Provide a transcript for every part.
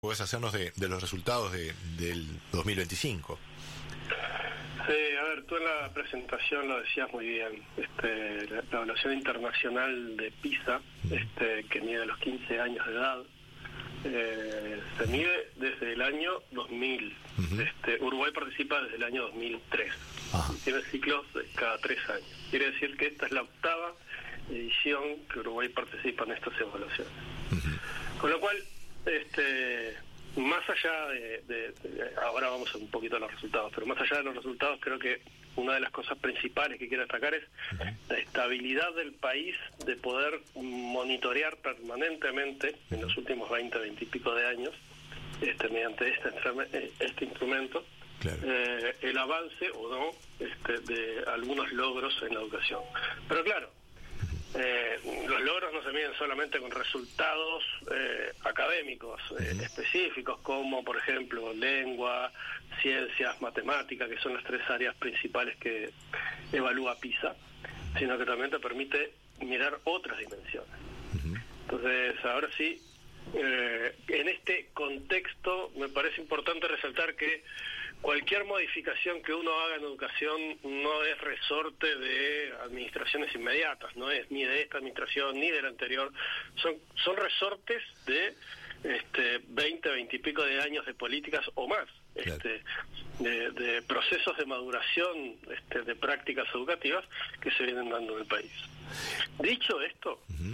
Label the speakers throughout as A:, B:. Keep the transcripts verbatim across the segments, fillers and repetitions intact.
A: Puedes hacernos de, de los resultados de, del dos mil veinticinco.
B: Sí, a ver, tú en la presentación lo decías muy bien. Este, la, la evaluación internacional de PISA, este, que mide los quince años de edad, eh, se mide desde el año dos mil. Uh-huh. Este, Uruguay participa desde el año dos mil tres. Uh-huh. Tiene ciclos de cada tres años. Quiere decir que esta es la octava edición que Uruguay participa en estas evaluaciones. Uh-huh. Con lo cual, este más allá de, de, de ahora vamos un poquito a los resultados, pero más allá de los resultados, creo que una de las cosas principales que quiero destacar es uh-huh. la estabilidad del país de poder monitorear permanentemente uh-huh. en los últimos veinte, veinte y pico de años, este, mediante este, este instrumento, claro. eh, el avance o no este, de algunos logros en la educación. Pero claro, Eh, los logros no se miden solamente con resultados eh, académicos eh, uh-huh. específicos, como por ejemplo lengua, ciencias, matemática, que son las tres áreas principales que evalúa PISA, sino que también te permite mirar otras dimensiones. Uh-huh. Entonces, ahora sí, eh, en este contexto me parece importante resaltar que cualquier modificación que uno haga en educación no es resorte de administraciones inmediatas, no es ni de esta administración ni de la anterior, son son resortes de este veinte, veinte y pico de años de políticas o más, claro. este de, de procesos de maduración este, de prácticas educativas que se vienen dando en el país. Dicho esto, uh-huh.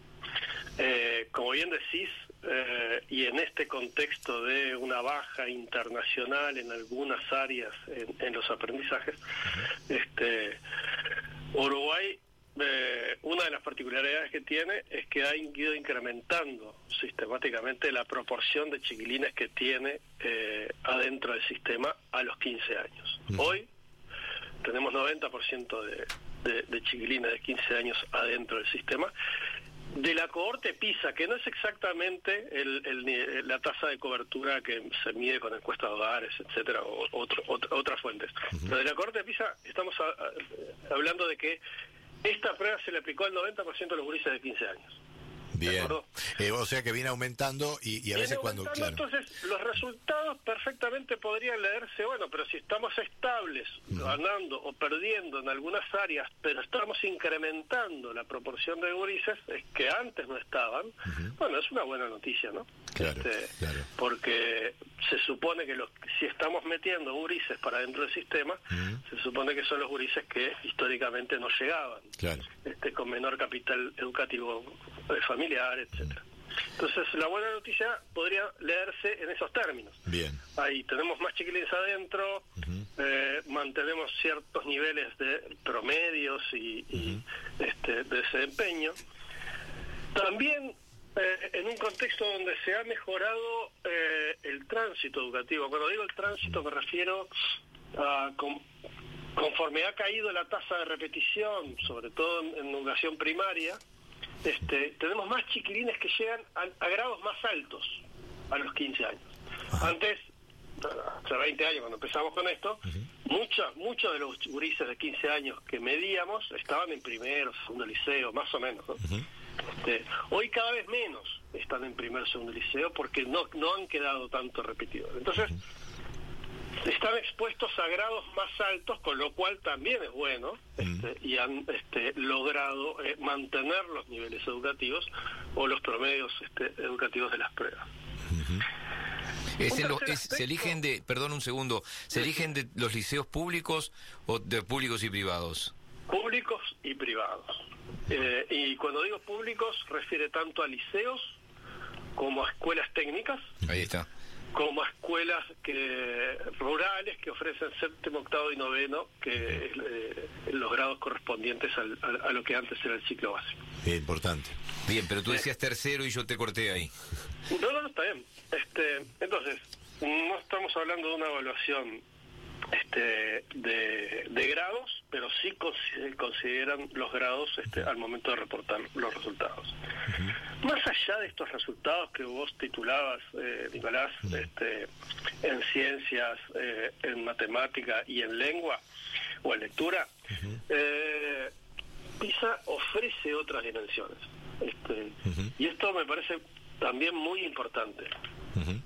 B: eh, como bien decís, Eh, y en este contexto de una baja internacional en algunas áreas en, en los aprendizajes, uh-huh. este Uruguay, eh, una de las particularidades que tiene es que ha ido incrementando sistemáticamente la proporción de chiquilines que tiene eh, adentro del sistema a los quince años. Uh-huh. Hoy tenemos noventa por ciento de, de, de chiquilines de quince años adentro del sistema, de la cohorte PISA, que no es exactamente el, el, la tasa de cobertura que se mide con encuestas de hogares, etcétera, o otro, otro, otras fuentes. Uh-huh. Pero de la cohorte PISA estamos a, a, hablando de que esta prueba se le aplicó al noventa por ciento de los gurises de quince años.
A: Bien, eh, o sea que viene aumentando y, y a veces cuando... Claro.
B: Entonces, los resultados perfectamente podrían leerse, bueno, pero si estamos estables, uh-huh. ganando o perdiendo en algunas áreas, pero estamos incrementando la proporción de gurises es que antes no estaban, uh-huh. bueno, es una buena noticia, ¿no?
A: Claro,
B: este,
A: claro.
B: Porque se supone que los, si estamos metiendo gurises para dentro del sistema, uh-huh. se supone que son los gurises que históricamente no llegaban,
A: claro.
B: este, con menor capital educativo eh, familiar, etcétera. Entonces, la buena noticia podría leerse en esos términos.
A: Bien.
B: Ahí tenemos más chiquilines adentro, uh-huh. eh, mantenemos ciertos niveles de promedios y, uh-huh. y este, de desempeño. También eh, en un contexto donde se ha mejorado eh, el tránsito educativo. Cuando digo el tránsito me refiero a con, conforme ha caído la tasa de repetición, sobre todo en, en educación primaria, Este, tenemos más chiquilines que llegan a, a grados más altos a los quince años. Ajá. Antes, hace veinte años cuando empezamos con esto, uh-huh. muchos muchos de los gurises de quince años que medíamos estaban en primero, segundo liceo, más o menos, ¿no? Uh-huh. Este, hoy cada vez menos están en primer, segundo liceo porque no, no han quedado tanto repetidos. Entonces, uh-huh. están expuestos a grados más altos, con lo cual también es bueno, uh-huh. este, y han este, logrado eh, mantener los niveles educativos o los promedios este, educativos de las pruebas.
C: Uh-huh. Es el, es, ¿Se eligen de, perdón un segundo, se eligen de los liceos públicos o de públicos y privados?
B: Públicos y privados. Eh, y cuando digo públicos, refiere tanto a liceos como a escuelas técnicas.
C: Ahí está.
B: Como a escuelas que rurales que ofrecen séptimo, octavo y noveno, que es eh, los grados correspondientes al, a, a lo que antes era el ciclo básico.
A: Bien, importante.
C: Bien, pero tú decías tercero y yo te corté ahí.
B: No, no, está bien. Este, entonces, no estamos hablando de una evaluación este, de, de grados, pero sí consideran los grados este, al momento de reportar los resultados. Uh-huh. Más allá de estos resultados que vos titulabas, eh, Nicolás, uh-huh. este, en ciencias, eh, en matemática y en lengua o en lectura, uh-huh. eh, PISA ofrece otras dimensiones. Este, uh-huh. Y esto me parece también muy importante. Uh-huh.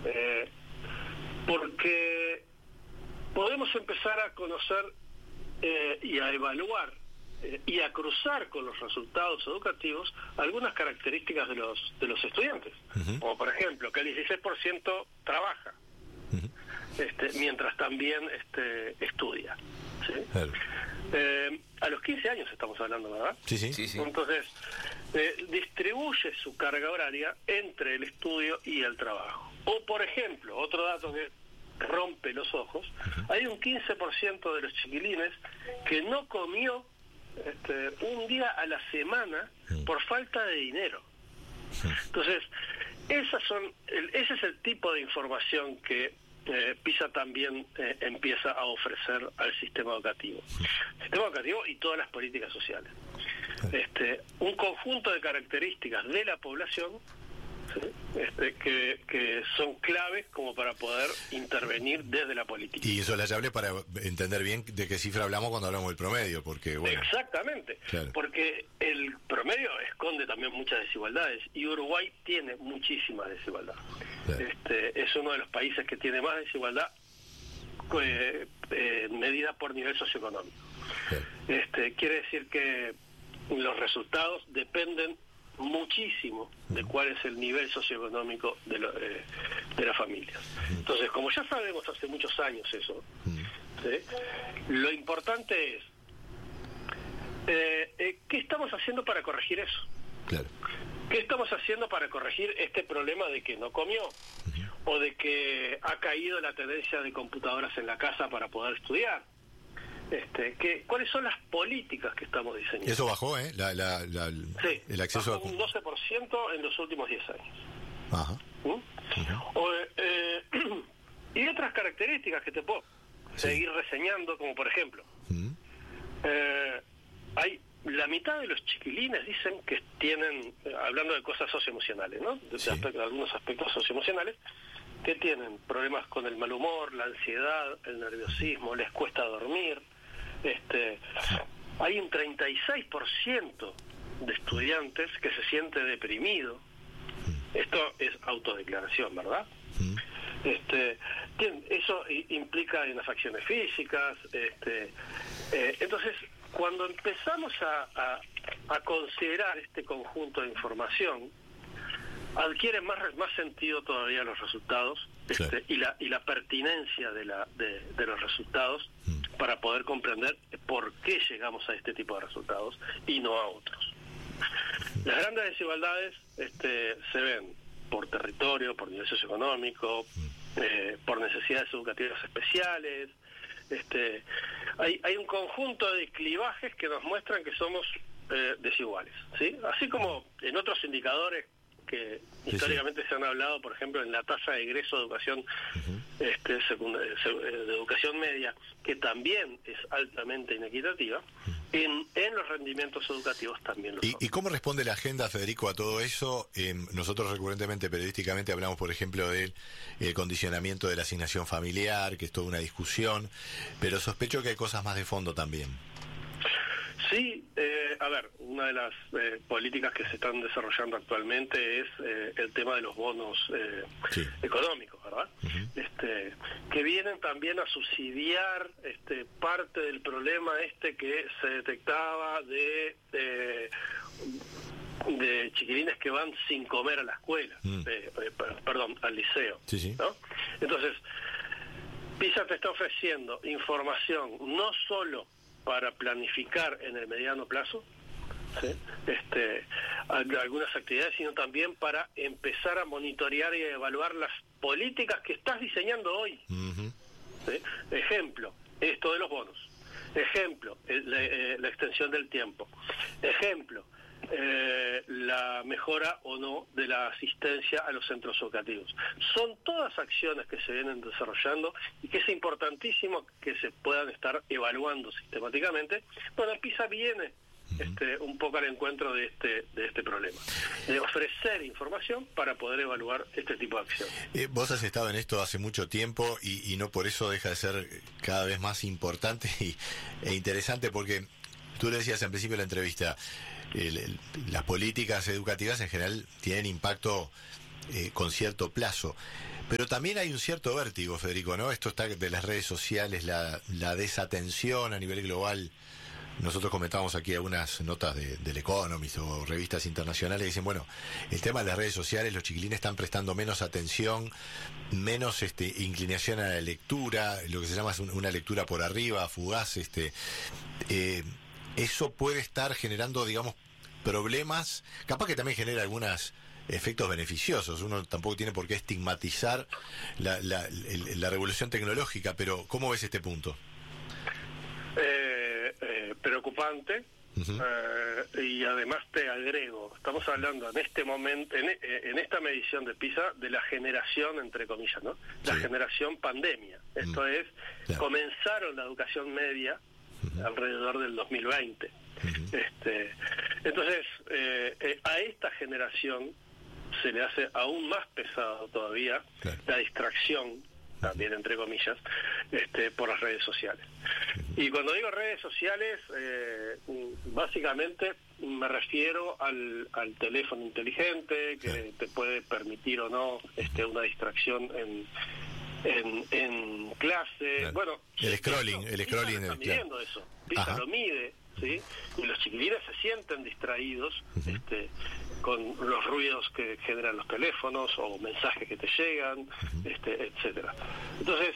B: Eh, porque podemos empezar a conocer eh, y a evaluar eh, y a cruzar con los resultados educativos algunas características de los de los estudiantes, uh-huh. como por ejemplo que el dieciséis por ciento trabaja, uh-huh. este, mientras también este, estudia, ¿sí? Claro. Eh, a los quince años estamos hablando, ¿verdad?
A: Sí, sí, sí, sí.
B: Entonces, eh, distribuye su carga horaria entre el estudio y el trabajo. O, por ejemplo, otro dato que rompe los ojos, uh-huh. hay un quince por ciento de los chiquilines que no comió este, un día a la semana uh-huh. por falta de dinero. Uh-huh. Entonces, esas son, el, ese es el tipo de información que Eh, PISA también eh, empieza a ofrecer al sistema educativo. El sistema educativo y todas las políticas sociales. Este, un conjunto de características de la población, ¿sí? este, que, que son claves como para poder intervenir desde la política.
A: Y eso es la llave para entender bien de qué cifra hablamos cuando hablamos del promedio, porque bueno...
B: Exactamente, claro. Porque el promedio esconde también muchas desigualdades y Uruguay tiene muchísimas desigualdades. Claro. Este, es uno de los países que tiene más desigualdad eh, eh, medida por nivel socioeconómico. Claro. Este, quiere decir que los resultados dependen muchísimo de cuál es el nivel socioeconómico de, lo, eh, de las familias. Entonces, como ya sabemos hace muchos años eso, ¿sí? Lo importante es eh, eh, ¿qué estamos haciendo para corregir eso? Claro. ¿Qué estamos haciendo para corregir este problema de que no comió? Uh-huh. O de que ha caído la tendencia de computadoras en la casa para poder estudiar. Este, que, ¿Cuáles son las políticas que estamos diseñando?
A: Eso bajó, ¿eh? La, la, la,
B: sí,
A: el acceso
B: bajó a... un doce por ciento en los últimos diez años.
A: Ajá.
B: ¿Mm? Uh-huh. O, eh, y otras características que te puedo sí. seguir reseñando, como por ejemplo, uh-huh. eh, hay la mitad de los chiquilines dicen que tienen, eh, hablando de cosas socioemocionales, ¿no? De, sí. aspectos, algunos aspectos socioemocionales, que tienen problemas con el mal humor, la ansiedad, el nerviosismo, les cuesta dormir. Este, hay un treinta y seis por ciento de estudiantes que se siente deprimido. Esto es autodeclaración, ¿verdad? Este, eso implica en las acciones físicas. Este, eh, entonces, cuando empezamos a, a, a considerar este conjunto de información, adquieren más más sentido todavía los resultados, este, claro. y la y la pertinencia de la de, de los resultados mm. para poder comprender por qué llegamos a este tipo de resultados y no a otros. Las grandes desigualdades este, se ven por territorio, por nivel socioeconómico, mm. eh, por necesidades educativas especiales. Este, hay hay un conjunto de clivajes que nos muestran que somos eh, desiguales, ¿sí? Así como en otros indicadores que sí, históricamente sí. se han hablado, por ejemplo, en la tasa de egreso de educación uh-huh. este, secund- de educación media, que también es altamente inequitativa, uh-huh. en, en los rendimientos educativos también lo
A: ¿Y,
B: son.
A: ¿Y cómo responde la agenda, Federico, a todo eso? Eh, nosotros recurrentemente, periodísticamente, hablamos, por ejemplo, del el condicionamiento de la asignación familiar, que es toda una discusión, pero sospecho que hay cosas más de fondo también.
B: Sí, eh, a ver, una de las eh, políticas que se están desarrollando actualmente es eh, el tema de los bonos eh, sí. económicos, ¿verdad? Uh-huh. Este, que vienen también a subsidiar este, parte del problema este que se detectaba de, de, de chiquilines que van sin comer a la escuela, uh-huh. eh, eh, perdón, al liceo, sí, sí. ¿no? Entonces, PISA te está ofreciendo información no solo para planificar en el mediano plazo, ¿sí? este, algunas actividades, sino también para empezar a monitorear y a evaluar las políticas que estás diseñando hoy. Uh-huh. ¿Sí? Ejemplo, esto de los bonos. Ejemplo, el, la, eh, la extensión del tiempo. Ejemplo, eh, la mejora o no de la asistencia a los centros educativos. Son todas acciones que se vienen desarrollando y que es importantísimo que se puedan estar evaluando sistemáticamente. Bueno, PISA viene este, un poco al encuentro de este de este problema, de ofrecer información para poder evaluar este tipo de acciones.
A: Eh, vos has estado en esto hace mucho tiempo y, y no por eso deja de ser cada vez más importante y, e interesante, porque tú le decías al principio de la entrevista, el, el, las políticas educativas en general tienen impacto eh, con cierto plazo, Pero también hay un cierto vértigo, Federico, ¿no? Esto está de las redes sociales, la, la desatención a nivel global. Nosotros comentábamos aquí algunas notas de, del Economist o revistas internacionales que dicen, bueno, el tema de las redes sociales, los chiquilines están prestando menos atención, menos este, inclinación a la lectura, lo que se llama una lectura por arriba, fugaz. Este, eh, eso puede estar generando, digamos, problemas, capaz que también genera algunos efectos beneficiosos. Uno tampoco tiene por qué estigmatizar la, la, la revolución tecnológica, pero ¿cómo ves este punto?
B: Eh, eh, preocupante. Uh-huh. eh, y además te agrego, estamos hablando en este momento, en, en esta medición de PISA, de la generación, entre comillas, ¿no? La sí. generación pandemia. Esto uh-huh. es, yeah. comenzaron la educación media uh-huh. alrededor del dos mil veinte. Uh-huh. Este, entonces, eh, eh, a esta generación se le hace aún más pesado todavía claro. la distracción, también entre comillas, este, por las redes sociales. Y cuando digo redes sociales, eh, básicamente me refiero al, al teléfono inteligente, que sí. te puede permitir o no este, una distracción en, en, en clase.
A: Claro.
B: Bueno,
A: el scrolling,
B: PISA,
A: el scrolling.
B: PISA está midiendo claro. eso. PISA Ajá. lo mide, ¿sí? Y los chiquilines se sienten distraídos uh-huh. este, con los ruidos que generan los teléfonos o mensajes que te llegan, uh-huh. este, etcétera. Entonces,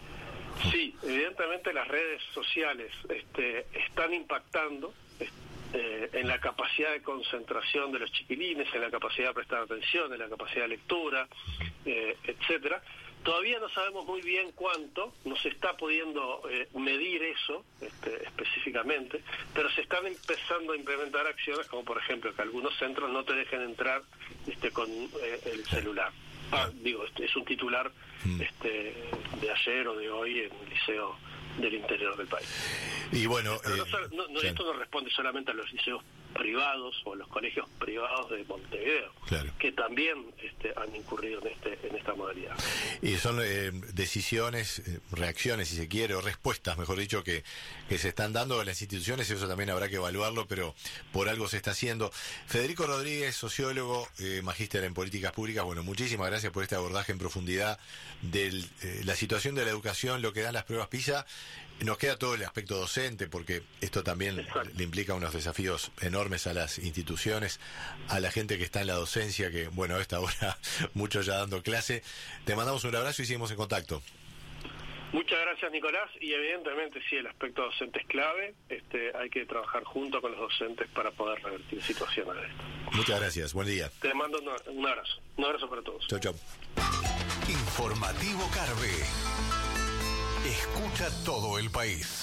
B: sí, evidentemente las redes sociales este, están impactando eh, en la capacidad de concentración de los chiquilines, en la capacidad de prestar atención, en la capacidad de lectura, eh, etcétera. Todavía no sabemos muy bien cuánto, no se está pudiendo eh, medir eso este, específicamente, pero se están empezando a implementar acciones como por ejemplo que algunos centros no te dejen entrar este, con eh, el celular. Ah, digo, este, es un titular este, de ayer o de hoy en el liceo del interior del país.
A: Y bueno,
B: pero no,
A: eh,
B: no, no,
A: claro.
B: esto no responde solamente a los liceos privados o los colegios privados de Montevideo,
A: claro.
B: que también este, han incurrido en este en esta modalidad.
A: Y son eh, decisiones, eh, reacciones, si se quiere, o respuestas, mejor dicho, que, que se están dando a las instituciones, y eso también habrá que evaluarlo, pero por algo se está haciendo. Federico Rodríguez, sociólogo, eh, magíster en políticas públicas, bueno, muchísimas gracias por este abordaje en profundidad de eh, la situación de la educación, lo que dan las pruebas PISA. Nos queda todo el aspecto docente, porque esto también Exacto. le implica unos desafíos enormes a las instituciones, a la gente que está en la docencia, que, bueno, a esta hora muchos ya dando clase. Te mandamos un abrazo y seguimos en contacto.
B: Muchas gracias, Nicolás, y evidentemente sí, el aspecto docente es clave. Este, hay que trabajar junto con los docentes para poder revertir situaciones de esto.
A: Muchas gracias, buen día.
B: Te mando un, un abrazo, un abrazo para todos.
A: Chau, chau.
D: Informativo Carve. Escucha todo el país.